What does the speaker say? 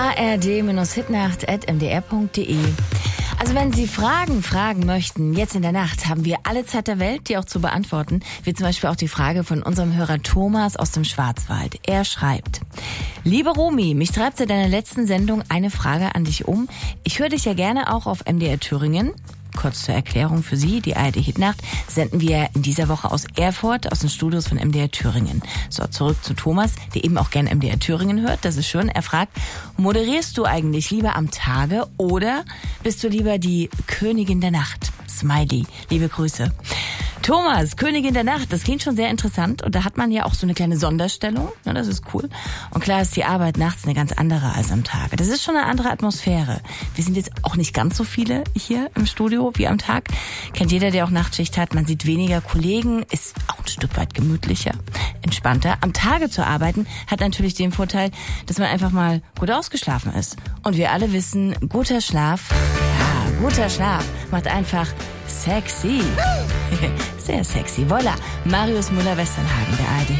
ard-hitnacht@mdr.de. Also wenn Sie fragen möchten, jetzt in der Nacht haben wir alle Zeit der Welt, die auch zu beantworten, wie zum Beispiel auch die Frage von unserem Hörer Thomas aus dem Schwarzwald. Er schreibt: Liebe Romy, mich treibt seit deiner letzten Sendung eine Frage an dich um. Ich höre dich ja gerne auch auf MDR Thüringen. Kurz zur Erklärung für Sie, die ARD Hitnacht senden wir in dieser Woche aus Erfurt, aus den Studios von MDR Thüringen. So, zurück zu Thomas, der eben auch gerne MDR Thüringen hört. Das ist schön. Er fragt, moderierst du eigentlich lieber am Tage oder bist du lieber die Königin der Nacht? Smiley, liebe Grüße. Thomas, Königin der Nacht, das klingt schon sehr interessant und da hat man ja auch so eine kleine Sonderstellung, ja, das ist cool. Und klar ist die Arbeit nachts eine ganz andere als am Tag. Das ist schon eine andere Atmosphäre. Wir sind jetzt auch nicht ganz so viele hier im Studio wie am Tag. Kennt jeder, der auch Nachtschicht hat. Man sieht weniger Kollegen, ist auch ein Stück weit gemütlicher, entspannter. Am Tage zu arbeiten hat natürlich den Vorteil, dass man einfach mal gut ausgeschlafen ist. Und wir alle wissen, guter Schlaf macht einfach sexy. Sehr sexy. Voila. Marius Müller-Westernhagen, der ARD